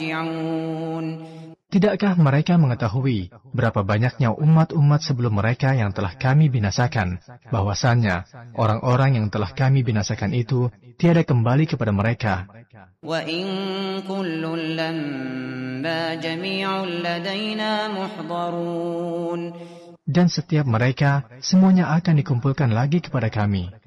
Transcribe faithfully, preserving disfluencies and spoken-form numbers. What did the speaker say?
Tidakkah mereka mengetahui berapa banyaknya umat-umat sebelum mereka yang telah kami binasakan, bahwasannya orang-orang yang telah kami binasakan itu tiada kembali kepada mereka. Dan setiap mereka semuanya akan dikumpulkan lagi kepada kami.